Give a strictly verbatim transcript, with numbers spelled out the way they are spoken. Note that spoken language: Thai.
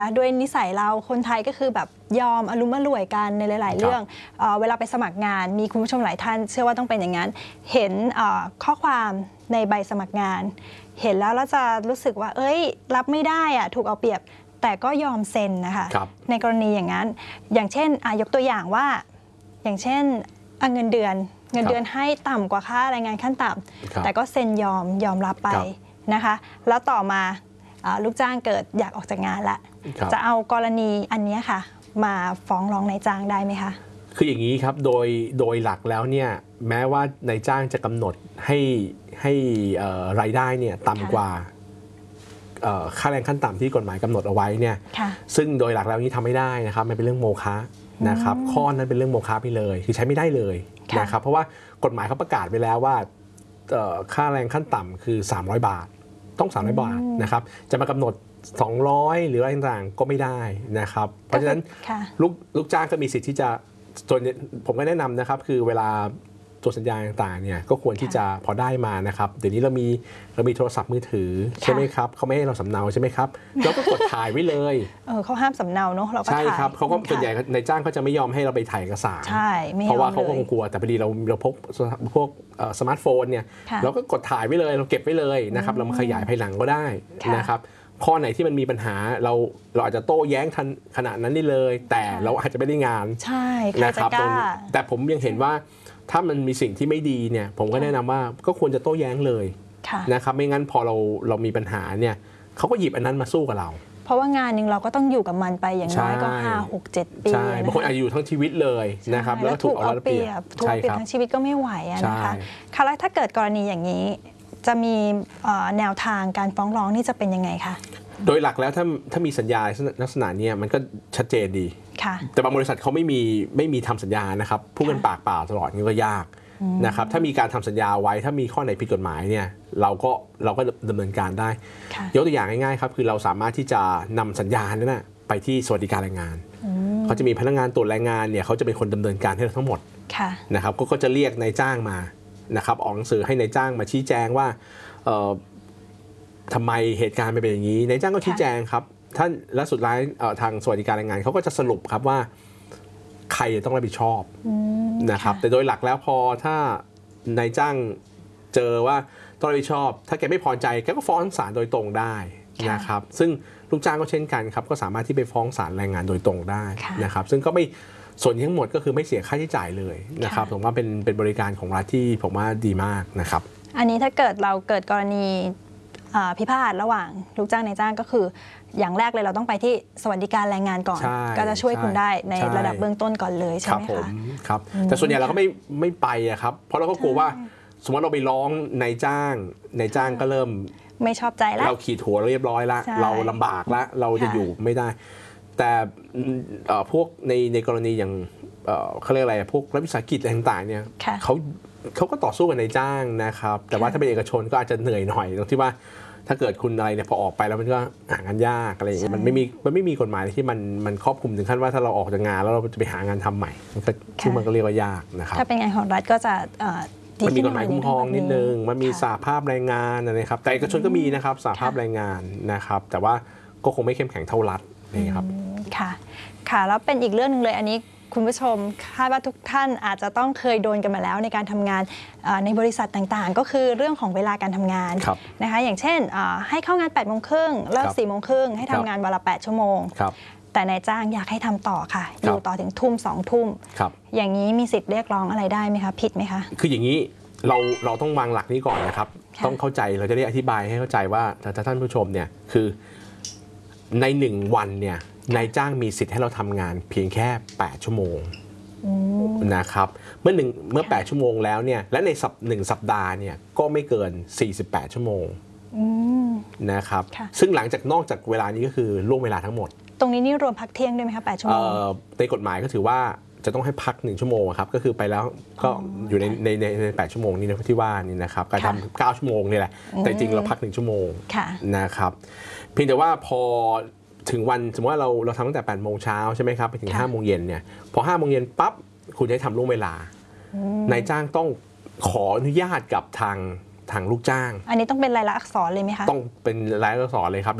ด้วยนิสัยเราคนไทยก็คือแบบยอมอารมณ์อร่วยกันในหลายๆเรื่องเอ่อเวลาไปสมัครงานมีคุณผู้ชมหลายท่านเชื่อว่าต้องเป็นอย่างนั้นเห็นข้อความในใบสมัครงานเห็นแล้วเราจะรู้สึกว่าเอ้ยรับไม่ได้อะถูกเอาเปรียบแต่ก็ยอมเซ็นนะคะในกรณีอย่างนั้นอย่างเช่นยกตัวอย่างว่าอย่างเช่นเงินเดือนเงินเดือนให้ต่ำกว่าค่าแรงงานขั้นต่ำแต่ก็เซ็นยอมยอมรับไปนะคะแล้วต่อมาลูกจ้างเกิดอยากออกจากงานละจะเอากรณีอันนี้ค่ะมาฟ้องร้องนายจ้างได้ไหมคะคืออย่างนี้ครับโดยโดยหลักแล้วเนี่ยแม้ว่านายจ้างจะกำหนดให้ให้รายได้เนี่ยต่ำกว่าค่าแรงขั้นต่ำที่กฎหมายกำหนดเอาไว้เนี่ยซึ่งโดยหลักแล้วนี้ทำไม่ได้นะครับมันเป็นเรื่องโมฆะนะครับข้อนั้นเป็นเรื่องโมฆะไปเลยคือใช้ไม่ได้เลยนะครับเพราะว่ากฎหมายเขาประกาศไว้แล้วว่าค่าแรงขั้นต่ำคือสามร้อยบาทต้องสามร้อยบาทนะครับจะมากำหนดสองร้อยหรืออะไรต่างๆก็ไม่ได้นะครับเพราะฉะนั้นลูกลูกจ้างก็มีสิทธิ์ที่จะจนผมก็แนะนำนะครับคือเวลาตัวสัญญาต่างๆเนี่ยก็ควรที่จะพอได้มานะครับเดี๋ยวนี้เรามีเรามีโทรศัพท์มือถือใช่ไหมครับเขาไม่ให้เราสำเนาใช่ไหมครับเราก็กดถ่ายไว้เลยเออเขาห้ามสำเนาเนาะเราก็ถ่ายใช่ครับเขาก็ส่วนใหญ่ในจ้างเขาจะไม่ยอมให้เราไปถ่ายเอกสารใช่เพราะว่าเขาคงกลัวแต่พอดีเราเราพกพวกสมาร์ทโฟนเนี่ยเราก็กดถ่ายไว้เลยเราเก็บไว้เลยนะครับเรามาขยายภายหลังก็ได้นะครับข้อไหนที่มันมีปัญหาเราเราอาจจะโต้แย้งทันขณะนั้นได้เลยแต่เราอาจจะไม่ได้งานใช่นะครับแต่ผมยังเห็นว่าถ้ามันมีสิ่งที่ไม่ดีเนี่ยผมก็แนะนำว่าก็ควรจะโต้แย้งเลยนะครับไม่งั้นพอเราเรามีปัญหาเนี่ยเขาก็หยิบอันนั้นมาสู้กับเราเพราะว่างานหนึ่งเราก็ต้องอยู่กับมันไปอย่างน้อยก็ห้าหกเจ็ดปีใช่บางคนอาจจะอยู่ทั้งชีวิตเลยนะครับแล้วถูกเอาเปรียบถูกเอาเปรียบทั้งชีวิตก็ไม่ไหวนะคะค่ะแล้วถ้าเกิดกรณีอย่างนี้จะมีแนวทางการฟ้องร้องนี่จะเป็นยังไงคะโดยหลักแล้วถ้าถ้ามีสัญญาลักษณะนี้มันก็ชัดเจนดีแต่บางบริษัทเขาไม่มีไม่มีทำสัญญานะครับพูดกันปากเปล่าตลอดนี่ก็ยากนะครับถ้ามีการทำสัญญาไว้ถ้ามีข้อไหนผิดกฎหมายเนี่ยเราก็เราก็ดำเนินการได้ยกตัวอย่างง่ายๆครับคือเราสามารถที่จะนำสัญญานั้นนะไปที่สวัสดิการแรงงานเขาจะมีพนักงานตรวจแรงงานเนี่ยเขาจะเป็นคนดำเนินการให้เราทั้งหมดนะครับก็จะเรียกนายจ้างมานะครับออกหนังสือให้นายจ้างมาชี้แจงว่าทำไมเหตุการณ์เป็นอย่างนี้นายจ้างก็ชี้แจงครับท่านและสุดท้ายทางสวัสดิการแรงงานเขาก็จะสรุปครับว่าใครต้องรับผิดชอบนะครับแต่โดยหลักแล้วพอถ้านายจ้างเจอว่าต้องรับผิดชอบถ้าแกไม่พอใจแกก็ฟ้องศาลโดยตรงได้นะครับซึ่งลูกจ้างก็เช่นกันครับก็สามารถที่ไปฟ้องศาลแรงงานโดยตรงได้นะครับซึ่งก็ไม่ส่วนทั้งหมดก็คือไม่เสียค่าใช้จ่ายเลยนะครับผมว่าเป็นเป็นบริการของรัฐที่ผมว่าดีมากนะครับอันนี้ถ้าเกิดเราเกิดกรณีพิพาทระหว่างลูกจ้างนายจ้างก็คืออย่างแรกเลยเราต้องไปที่สวัสดิการแรงงานก่อนก็จะช่วยคุณได้ในระดับเบื้องต้นก่อนเลยใช่ไหมคะครับแต่ส่วนใหญ่เราก็ไม่ไม่ไปอะครับเพราะเราก็กลัวว่าสมมติเราไปร้องนายจ้างนายจ้างก็เริ่มไม่ชอบใจแล้วเราขีดหัวเรียบร้อยแล้วเราลำบากแล้วเราจะอยู่ไม่ได้แต่พวกในในกรณีอย่างเขาเรียกอะไรพวกรัฐวิสาหกิจอะไรต่างๆเนี่ยเขาเขาก็ต่อสู้กับนายจ้างนะครับแต่ว่าถ้าเป็นเอกชนก็อาจจะเหนื่อยหน่อยตรงที่ว่าถ้าเกิดคุณอะไรเนี่ยพอออกไปแล้วมันก็หางานยากอะไรอย่างเงี้ยมันไม่มีมันไม่มีกฎหมายที่มันมันครอบคลุมถึงขั้นว่าถ้าเราออกจากงานแล้วเราจะไปหางานทำใหม่มันก็ซึ่งมันก็เรียกว่ายากนะครับถ้าเป็นงานของรัฐก็จะมันมีกฎหมายคุ้มครองนิดนึงมันมีสหภาพแรงงานนะครับแต่เอกชนก็มีนะครับสหภาพแรงงานนะครับแต่ว่าก็คงไม่เข้มแข็งเท่ารัฐนี่ครับค่ะค่ะแล้วเป็นอีกเรื่องนึงเลยอันนี้คุณผู้ชมคาดว่าทุกท่านอาจจะต้องเคยโดนกันมาแล้วในการทำงานในบริษัทต่างๆก็คือเรื่องของเวลาการทำงานนะคะอย่างเช่นให้เข้างานแปดโมงครึ่งเลิกสี่โมงครึ่งให้ทำงานวันละแปดชั่วโมงแต่นายจ้างอยากให้ทำต่อค่ะอยู่ต่อถึงทุ่มสองทุ่มอย่างนี้มีสิทธิ์เรียกร้องอะไรได้ไหมคะผิดไหมคะคืออย่างนี้เราเราต้องวางหลักนี้ก่อนนะครับต้องเข้าใจเราจะได้อธิบายให้เข้าใจว่าถ้าท่านผู้ชมเนี่ยคือในหนึ่งวันเนี่ยนายจ้างมีสิทธิ์ให้เราทำงานเพียงแค่แปดชั่วโมงนะครับเมื่อหนึ่งเมื่อแปดชั่วโมงแล้วเนี่ยและในสัปหนึ่งสัปดาห์เนี่ยก็ไม่เกินสี่สิบแปดชั่วโมงนะครับซึ่งหลังจากนอกจากเวลานี้ก็คือล่วงเวลาทั้งหมดตรงนี้นี่รวมพักเที่ยงด้วยไหมคะแปดชั่วโมงในกฎหมายก็ถือว่าจะต้องให้พักหนึ่งชั่วโมงครับก็คือไปแล้วก็อยู่ในในในแปดชั่วโมงนี้นะที่ว่านี่นะครับการทำเก้าชั่วโมงนี่แหละแต่จริงเราพักหนึ่งชั่วโมงนะครับเพียงแต่ว่าพอถึงวันสมมติว่าเราเราทำตั้งแต่แปดโมงเช้าใช่ไหมครับไปถึงห้าโมงเย็นเนี่ยพอห้าโมงเย็นปั๊บคุณจะทำล่วงเวลานายจ้างต้องขออนุญาตกับทางทางลูกจ้างอันนี้ต้องเป็นลายลักษณ์อักษรเลยไหมคะต้องเป็นลายลักษณ์อักษรเลยครับ